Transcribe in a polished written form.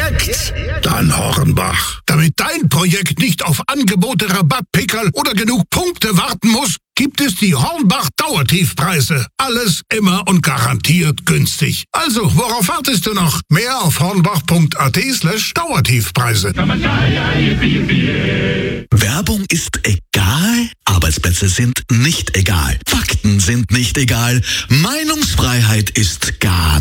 Projekt? Dann Hornbach. Damit dein Projekt nicht auf Angebote, Rabattpickerl oder genug Punkte warten muss, gibt es die Hornbach Dauertiefpreise. Alles immer und garantiert günstig. Also, worauf wartest du noch? Mehr auf hornbach.at/Dauertiefpreise. Werbung ist egal, Arbeitsplätze sind nicht egal, Fakten sind nicht egal, Meinungsfreiheit ist gar